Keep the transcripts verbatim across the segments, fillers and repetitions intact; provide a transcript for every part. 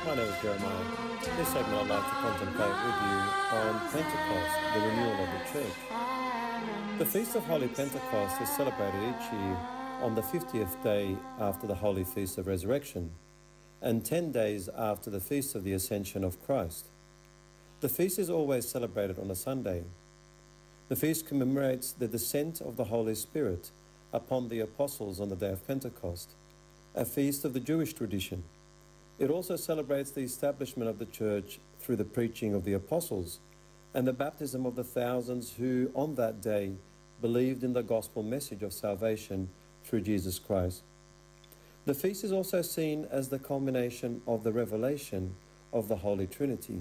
My name is Jeremiah. This segment I'd like to contemplate with you on Pentecost, the renewal of the Church. The Feast of Holy Pentecost is celebrated each year on the fiftieth day after the Holy Feast of Resurrection and ten days after the Feast of the Ascension of Christ. The feast is always celebrated on a Sunday. The feast commemorates the descent of the Holy Spirit upon the apostles on the day of Pentecost, a feast of the Jewish tradition. It also celebrates the establishment of the Church through the preaching of the apostles and the baptism of the thousands who on that day believed in the gospel message of salvation through Jesus Christ. The feast is also seen as the culmination of the revelation of the Holy Trinity.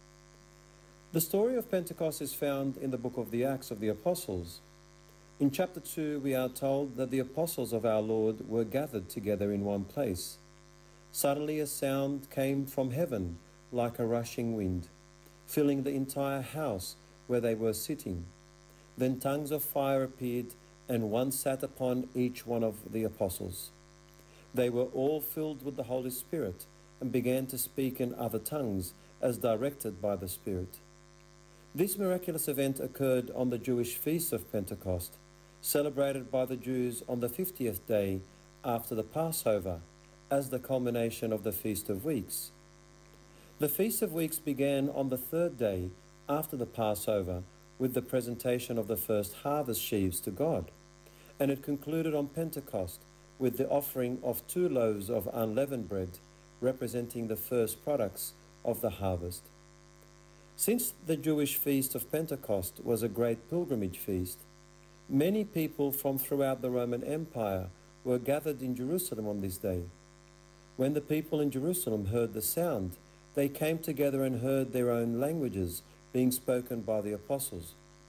The story of Pentecost is found in the book of the Acts of the Apostles. In chapter two, we are told that the apostles of our Lord were gathered together in one place. Suddenly a sound came from heaven like a rushing wind, filling the entire house where they were sitting. Then tongues of fire appeared, and one sat upon each one of the apostles. They were all filled with the Holy Spirit and began to speak in other tongues as directed by the Spirit. This miraculous event occurred on the Jewish feast of Pentecost, celebrated by the Jews on the fiftieth day after the Passover, as the culmination of the Feast of Weeks. The Feast of Weeks began on the third day after the Passover with the presentation of the first harvest sheaves to God, and it concluded on Pentecost with the offering of two loaves of unleavened bread representing the first products of the harvest. Since the Jewish Feast of Pentecost was a great pilgrimage feast, many people from throughout the Roman Empire were gathered in Jerusalem on this day. When the people in Jerusalem heard the sound, they came together and heard their own languages being spoken by the apostles.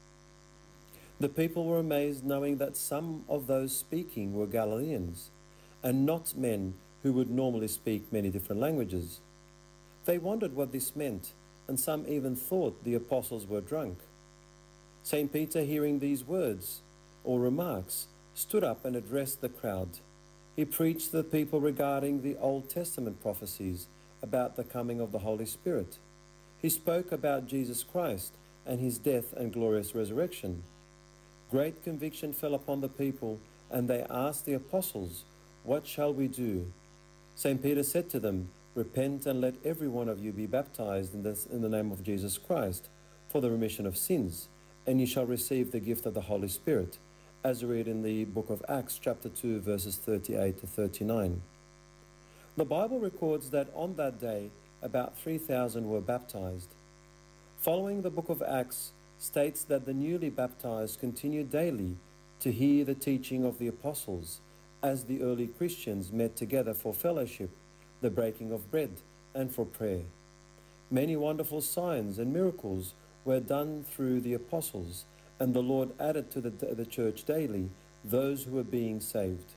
The people were amazed knowing that some of those speaking were Galileans, and not men who would normally speak many different languages. They wondered what this meant, and some even thought the apostles were drunk. Saint Peter, hearing these words or remarks, stood up and addressed the crowd. He preached to the people regarding the Old Testament prophecies about the coming of the Holy Spirit. He spoke about Jesus Christ and his death and glorious resurrection. Great conviction fell upon the people, and they asked the apostles, "What shall we do?" Saint Peter said to them, "Repent and let every one of you be baptized in, this, in the name of Jesus Christ for the remission of sins, and you shall receive the gift of the Holy Spirit," as we read in the book of Acts, chapter two, verses thirty-eight to thirty-nine. The Bible records that on that day, about three thousand were baptized. Following the book of Acts states that the newly baptized continued daily to hear the teaching of the apostles as the early Christians met together for fellowship, the breaking of bread, and for prayer. Many wonderful signs and miracles were done through the apostles, and the Lord added to the, the church daily those who were being saved.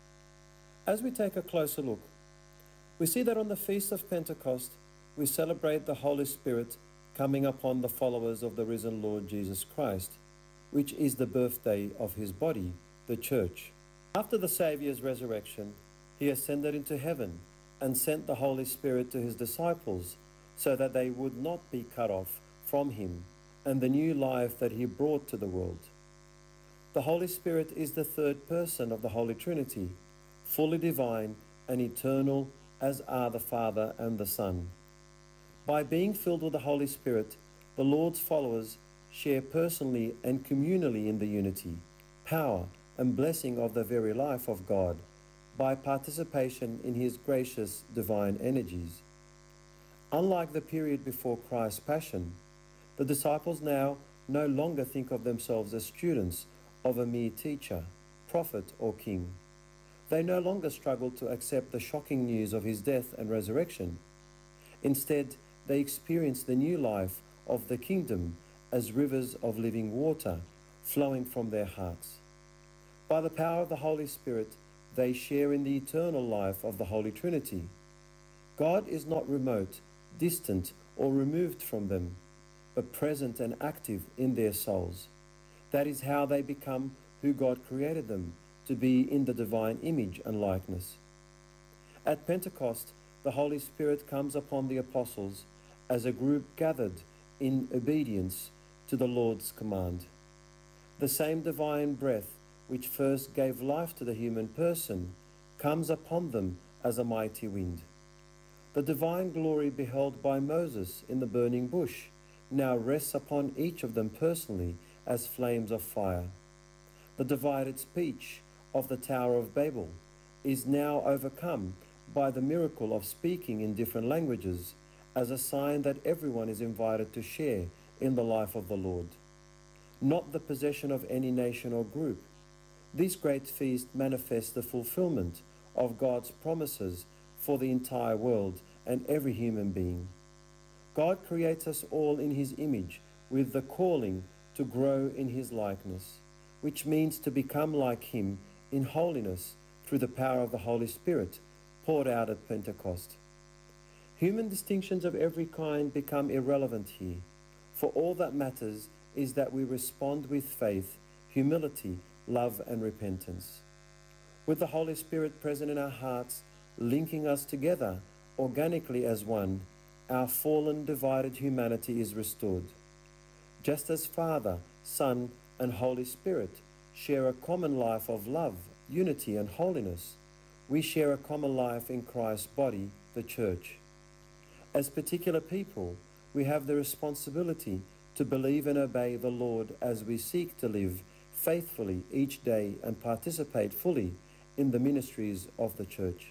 As we take a closer look, we see that on the Feast of Pentecost, we celebrate the Holy Spirit coming upon the followers of the risen Lord Jesus Christ, which is the birthday of his body, the Church. After the Saviour's resurrection, he ascended into heaven and sent the Holy Spirit to his disciples so that they would not be cut off from him and the new life that he brought to the world. The Holy Spirit is the third person of the Holy Trinity, fully divine and eternal as are the Father and the Son. By being filled with the Holy Spirit, the Lord's followers share personally and communally in the unity, power, and blessing of the very life of God by participation in his gracious divine energies. Unlike the period before Christ's Passion, the disciples now no longer think of themselves as students of a mere teacher, prophet, or king. They no longer struggle to accept the shocking news of his death and resurrection. Instead, they experience the new life of the kingdom as rivers of living water flowing from their hearts. By the power of the Holy Spirit, they share in the eternal life of the Holy Trinity. God is not remote, distant, or removed from them, but present and active in their souls. That is how they become who God created them to be in the divine image and likeness. At Pentecost, the Holy Spirit comes upon the apostles as a group gathered in obedience to the Lord's command. The same divine breath which first gave life to the human person comes upon them as a mighty wind. The divine glory beheld by Moses in the burning bush now rests upon each of them personally as flames of fire. The divided speech of the Tower of Babel is now overcome by the miracle of speaking in different languages as a sign that everyone is invited to share in the life of the Lord. Not the possession of any nation or group. This great feast manifests the fulfillment of God's promises for the entire world and every human being. God creates us all in His image with the calling to grow in His likeness, which means to become like Him in holiness through the power of the Holy Spirit poured out at Pentecost. Human distinctions of every kind become irrelevant here, for all that matters is that we respond with faith, humility, love and repentance. With the Holy Spirit present in our hearts, linking us together organically as one, our fallen, divided humanity is restored. Just as Father, Son, and Holy Spirit share a common life of love, unity, and holiness, we share a common life in Christ's body, the Church. As particular people, we have the responsibility to believe and obey the Lord as we seek to live faithfully each day and participate fully in the ministries of the Church.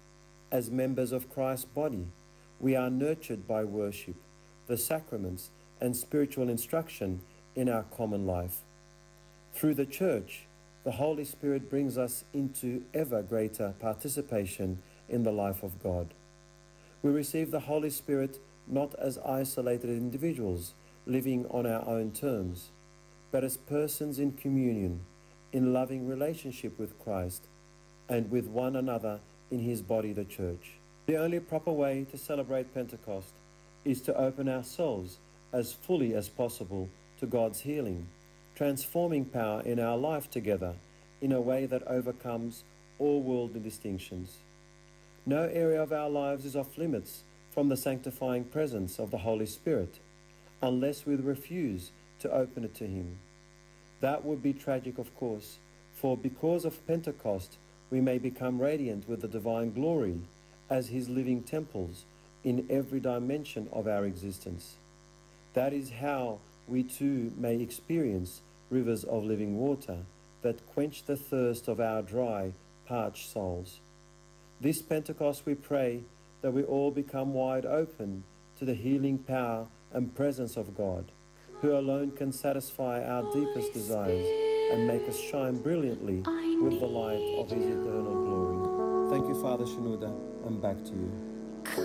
As members of Christ's body, we are nurtured by worship, the sacraments, and spiritual instruction in our common life. Through the Church, the Holy Spirit brings us into ever greater participation in the life of God. We receive the Holy Spirit not as isolated individuals living on our own terms, but as persons in communion, in loving relationship with Christ and with one another in His body, the Church. The only proper way to celebrate Pentecost is to open ourselves as fully as possible to God's healing, transforming power in our life together in a way that overcomes all worldly distinctions. No area of our lives is off limits from the sanctifying presence of the Holy Spirit, unless we refuse to open it to Him. That would be tragic, of course, for because of Pentecost, we may become radiant with the divine glory as His living temples in every dimension of our existence. That is how we too may experience rivers of living water that quench the thirst of our dry, parched souls. This Pentecost we pray that we all become wide open to the healing power and presence of God, who alone can satisfy our deepest desires and make us shine brilliantly with the light of His eternal glory. Thank you, Father Shenouda, and back to you.